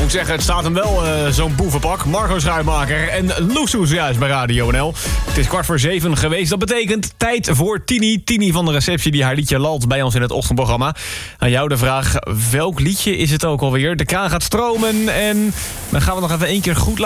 moet zeggen, het staat hem wel, zo'n boevenpak. Margot Schuitmaker en Loesoes juist bij Radio NL. Het is 6:15 geweest. Dat betekent tijd voor Tini. Tini van de receptie die haar liedje lalt bij ons in het ochtendprogramma. Aan jou de vraag, welk liedje is het ook alweer? De kraan gaat stromen en dan gaan we nog even één keer goed